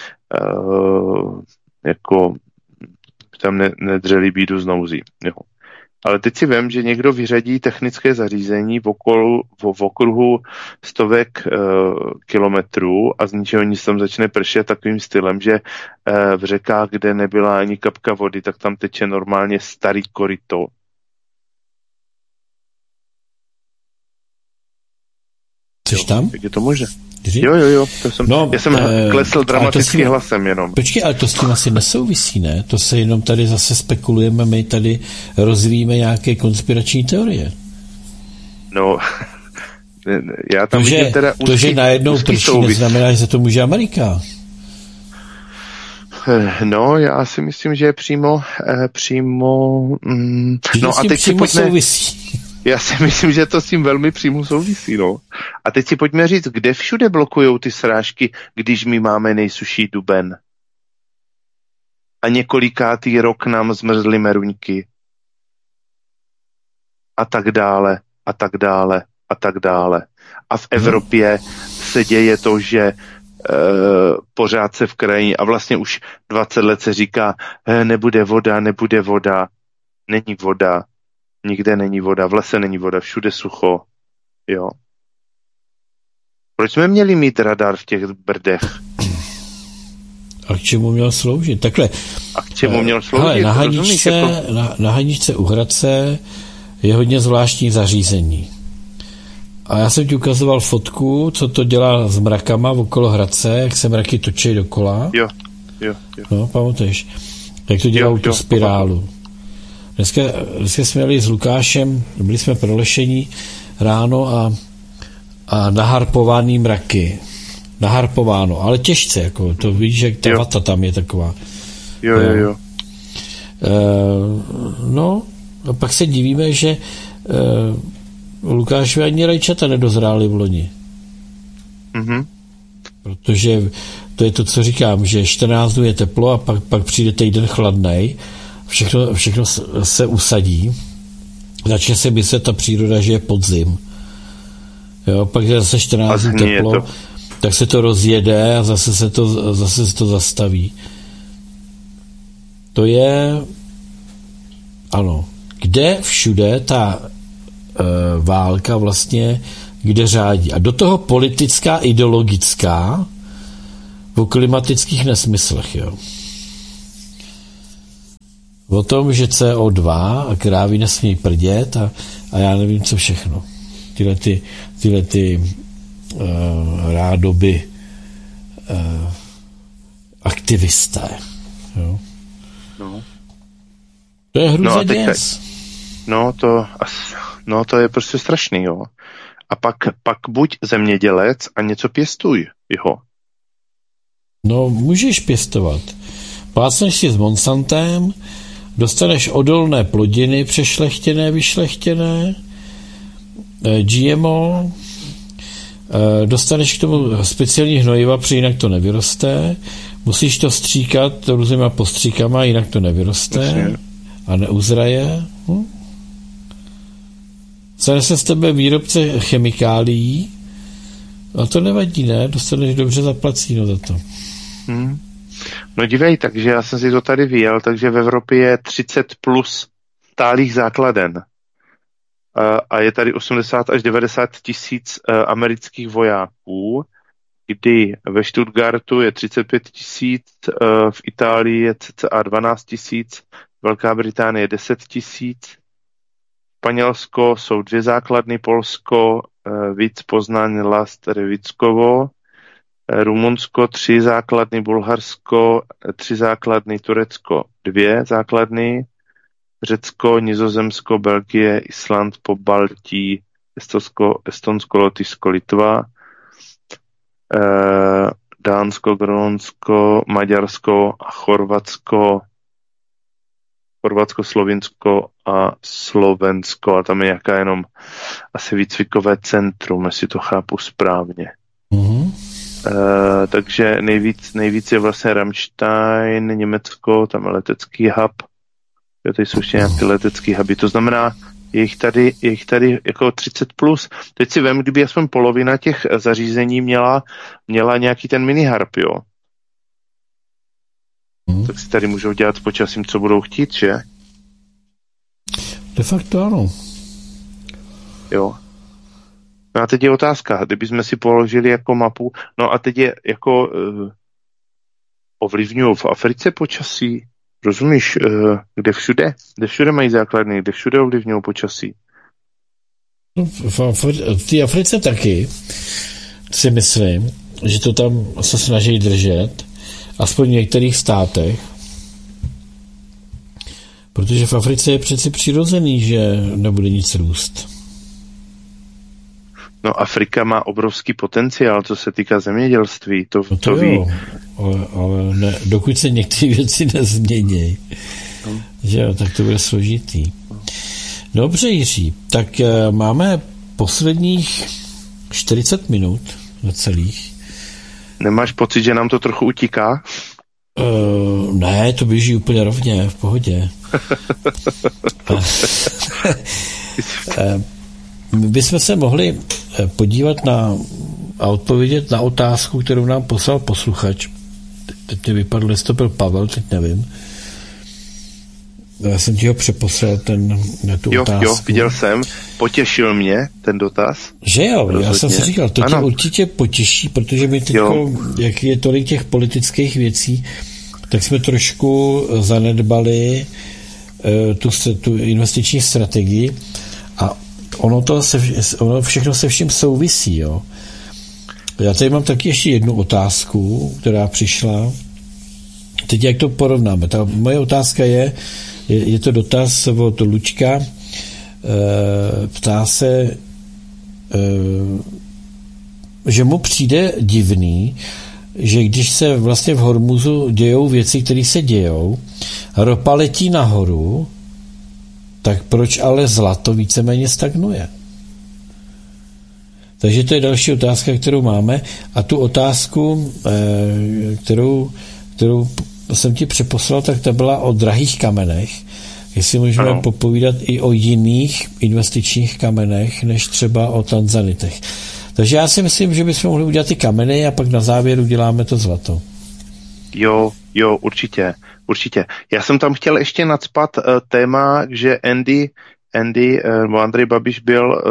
jako tam nedřeli bídu z nouzí. Jo. Ale teď si vem, že někdo vyřadí technické zařízení v okruhu stovek kilometrů a z ničeho nic tam začne pršet takovým stylem, že v řekách, kde nebyla ani kapka vody, tak tam teče normálně starý koryto. Což tam? Jak je to možné? Jo. Já jsem klesl dramatickým hlasem jenom. Počkej, ale to s tím asi nesouvisí, ne? To se jenom tady zase spekulujeme, my tady rozvíjíme nějaké konspirační teorie. No, já tam vidím teda to, že najednou prší, neznamená, že se to může Amerika. No, já si myslím, že je přímo no a teď si souvisí. Já si myslím, že to s tím velmi přímo souvisí, no. A teď si pojďme říct, kde všude blokujou ty srážky, když my máme nejsuší duben. A několikátý rok nám zmrzly meruňky. A tak dále, a tak dále, a tak dále. A v Evropě se děje to, že pořád se v krajině, a vlastně už 20 let se říká, nebude voda. Není voda. Nikde není voda, v lese není voda, všude sucho. Jo. Proč jsme měli mít radar v těch Brdech? A k čemu měl sloužit? Takhle. A k čemu měl sloužit? Hele, na Haničce u Hradce je hodně zvláštní zařízení. A já jsem ti ukazoval fotku, co to dělá s mrakama okolo Hradce, jak se mraky točí dokola. Jo. No, pamatuješ. Jak to dělá tu spirálu. Dneska jsme jeli s Lukášem, byli jsme pro lešení ráno a naharpovaný mraky. Naharpováno, ale těžce, jako to víš, jak ta vata tam je taková. Jo. No, a pak se divíme, že Lukášovi ani rajčata nedozrály v loni. Mhm. Protože to je to, co říkám, že 14 dnů je teplo a pak přijde týden chladnej, všechno se usadí, začne se myslet ta příroda, že je podzim. Jo, pak je zase 14 dní teplo, tak se to rozjede a zase se to zastaví. To je ano, kde všude ta válka vlastně kde řádí. A do toho politická, ideologická o klimatických nesmyslech, jo. O tom, že CO2 a krávy nesmí prdět a já nevím, co všechno. Tyhle ty rádoby aktivisté. Jo. To je hruze děs. To je prostě strašný, jo. A pak buď zemědělec a něco pěstuj, jo. No, můžeš pěstovat. Plácneš si s Monsantem, dostaneš odolné plodiny, přešlechtěné, vyšlechtěné, GMO, dostaneš k tomu speciální hnojiva, protože jinak to nevyroste, musíš to stříkat různýma postříkama, jinak to nevyroste a neuzraje. Zanese z tebe výrobce chemikálií a to nevadí, ne? Dostaneš dobře zaplacíno za to. No dívej, takže já jsem si to tady vyjel, takže v Evropě je 30 plus stálých základen a je tady 80 až 90 tisíc amerických vojáků, kdy ve Stuttgartu je 35 tisíc, v Itálii je cca 12 tisíc, Velká Británie 10 tisíc, Španělsko jsou 2 základny, Polsko, Víc, Poznaň, Last, Revickovo, Rumunsko 3 základny, Bulharsko 3 základny, Turecko 2 základny, Řecko, Nizozemsko, Belgie, Island, Pobaltí, Estonsko, Lotyšsko, Litva, Dánsko, Grónsko, Maďarsko a Chorvatsko, Slovinsko a Slovensko a tam je jaká jenom asi výcvikové centrum, jestli to chápu správně. Takže nejvíc je vlastně Rammstein, Německo, tam je letecký hub. Jo, tady jsou ještě nějaké letecký huby. To znamená, je jich tady jako 30 plus. Teď si vem, kdyby aspoň polovina těch zařízení měla nějaký ten mini harp, jo. Tak si tady můžou dělat s počasím, co budou chtít, že? De facto ano. Jo. No a teď je otázka, kdybychom si položili jako mapu, no a teď je jako ovlivňují v Africe počasí, rozumíš, kde všude mají základny, kde všude ovlivňují počasí. No, v té Africe taky si myslím, že to tam se snaží držet, aspoň v některých státech, protože v Africe je přeci přirozený, že nebude nic růst. No Afrika má obrovský potenciál, co se týká zemědělství, to ví. Jo, ale ne, dokud se některé věci nezmění, že jo, tak to bude složitý. Dobře, Jiří, tak máme posledních 40 minut necelých. Nemáš pocit, že nám to trochu utíká? Ne, to běží úplně rovně, v pohodě. My bychom se mohli podívat a odpovědět na otázku, kterou nám poslal posluchač. Teď mi vypadlo, jestli to byl Pavel, teď nevím. Já jsem ti ho přeposlal tu otázku. Jo, viděl jsem. Potěšil mě ten dotaz. Že jo, rozhodně. Já jsem si říkal, to tě určitě potěší, protože my teď, jak je tolik těch politických věcí, tak jsme trošku zanedbali tu investiční strategii a ono všechno se vším souvisí, jo. Já tady mám taky ještě jednu otázku, která přišla. Teď jak to porovnáme? Ta moje otázka je to dotaz od Lučka. Ptá se, že mu přijde divný, že když se vlastně v Hormuzu dějou věci, které se dějou, ropa letí nahoru, tak proč ale zlato víceméně stagnuje? Takže to je další otázka, kterou máme. A tu otázku, kterou jsem ti přeposlal, tak ta byla o drahých kamenech. jestli můžeme popovídat i o jiných investičních kamenech, než třeba o tanzanitech. Takže já si myslím, že bychom mohli udělat ty kameny a pak na závěr uděláme to zlato. Jo, určitě. Já jsem tam chtěl ještě nacpat téma, že Andrej Babiš byl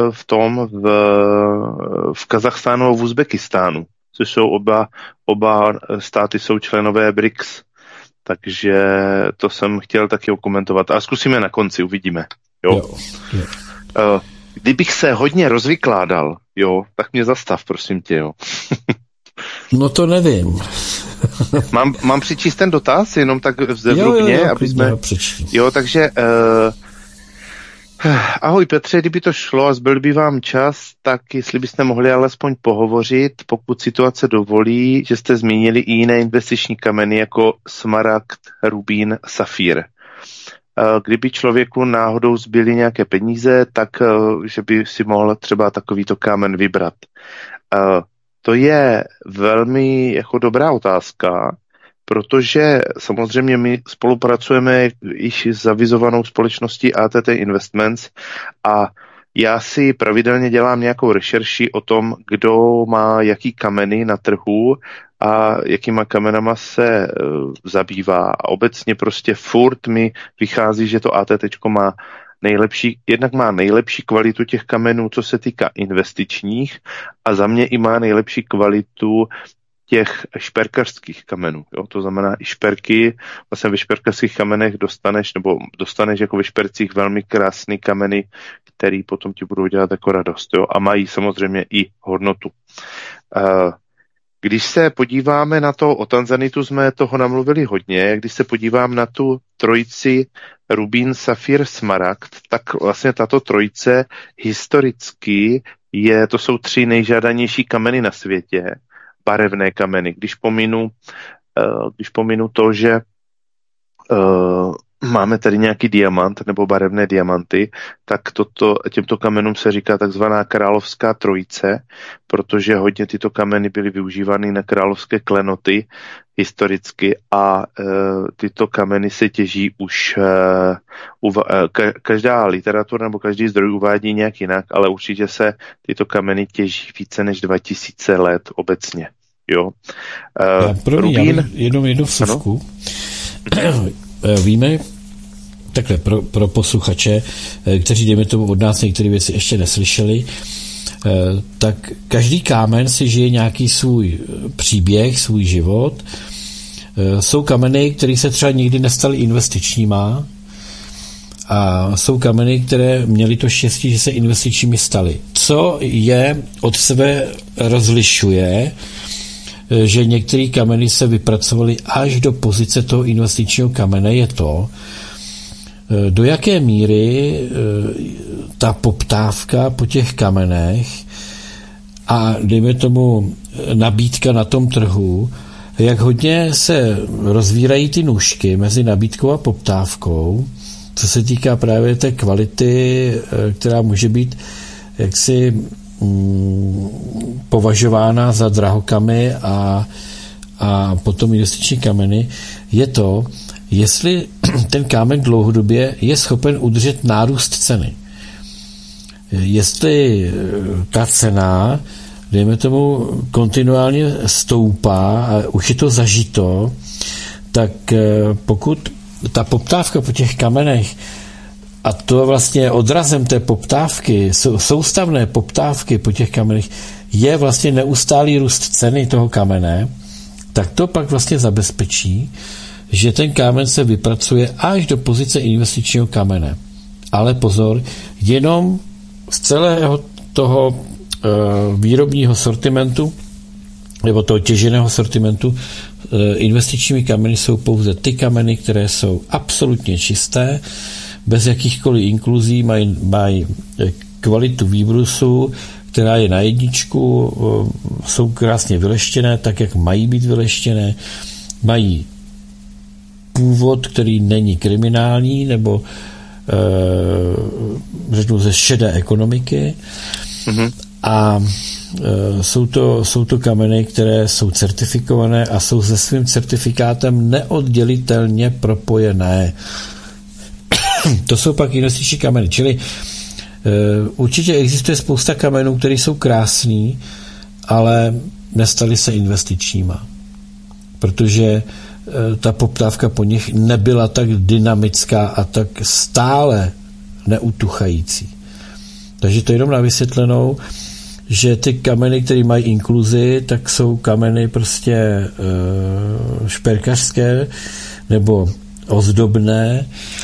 v Kazachstánu a v Uzbekistánu, což jsou oba státy jsou členové BRICS, takže to jsem chtěl taky okomentovat. A zkusíme na konci, uvidíme. Jo. Kdybych se hodně rozvykládal, tak mě zastav, prosím tě, No to nevím. Mám přečíst ten dotaz, jenom tak vzevrubně, aby jsme... takže... Ahoj Petře, kdyby to šlo a zbyl by vám čas, tak jestli byste mohli alespoň pohovořit, pokud situace dovolí, že jste zmínili i jiné investiční kameny jako smaragd, rubín, safír. Kdyby člověku náhodou zbyly nějaké peníze, tak že by si mohl třeba takovýto kámen vybrat. To je velmi dobrá otázka, protože samozřejmě my spolupracujeme již s avizovanou společností ATT Investments a já si pravidelně dělám nějakou rešerši o tom, kdo má jaký kameny na trhu a jakýma kamenama se zabývá. A obecně prostě furt mi vychází, že to ATTčko má jednak má nejlepší kvalitu těch kamenů, co se týká investičních a za mě i má nejlepší kvalitu těch šperkařských kamenů. To znamená i šperky, vlastně ve šperkařských kamenech dostaneš jako ve špercích velmi krásný kameny, který potom ti budou dělat jako radost. A mají samozřejmě i hodnotu. Když se podíváme na to, o tanzanitu jsme toho namluvili hodně, když se podívám na tu trojici rubín, safír, smaragd, tak vlastně tato trojice historicky to jsou 3 nejžádanější kameny na světě, barevné kameny. Když pominu to, že máme tady nějaký diamant nebo barevné diamanty, tak těmto kamenům se říká takzvaná královská trojice, protože hodně tyto kameny byly využívány na královské klenoty historicky a tyto kameny se těží už každá literatura nebo každý zdroj uvádí nějak jinak, ale určitě se tyto kameny těží více než 2000 let obecně. Rubín... Jednu vsuvku. Víme, takhle pro posluchače, kteří dejme tomu od nás některé věci ještě neslyšeli, tak každý kámen si žije nějaký svůj příběh, svůj život. Jsou kameny, které se třeba nikdy nestaly investičníma a jsou kameny, které měly to štěstí, že se investičními staly. Co je od sebe rozlišuje, že některé kameny se vypracovaly až do pozice toho investičního kamene, je to, do jaké míry ta poptávka po těch kamenech a dejme tomu nabídka na tom trhu, jak hodně se rozvírají ty nůžky mezi nabídkou a poptávkou, co se týká právě té kvality, která může být jaksi považována za drahokamy a potom investiční kameny, je to, jestli ten kámen dlouhodobě je schopen udržet nárůst ceny. Jestli ta cena, dejme tomu, kontinuálně stoupá a už je to zažito, tak pokud ta poptávka po těch kamenech a to vlastně odrazem té poptávky, soustavné poptávky po těch kamenech je vlastně neustálý růst ceny toho kamene, tak to pak vlastně zabezpečí, že ten kámen se vypracuje až do pozice investičního kamene. Ale pozor, jenom z celého toho výrobního sortimentu nebo toho těženého sortimentu investičními kameny jsou pouze ty kameny, které jsou absolutně čisté, bez jakýchkoliv inkluzí, mají kvalitu výbrusu, která je na jedničku, jsou krásně vyleštěné, tak jak mají být vyleštěné, mají původ, který není kriminální, nebo řeknu ze šedé ekonomiky. A jsou to kameny, které jsou certifikované a jsou se svým certifikátem neoddělitelně propojené. To jsou pak investiční kameny. Čili určitě existuje spousta kamenů, které jsou krásný, ale nestaly se investičníma. Protože ta poptávka po nich nebyla tak dynamická a tak stále neutuchající. Takže to jenom na vysvětlenou, že ty kameny, které mají inkluzi, tak jsou kameny prostě šperkařské nebo ozdobné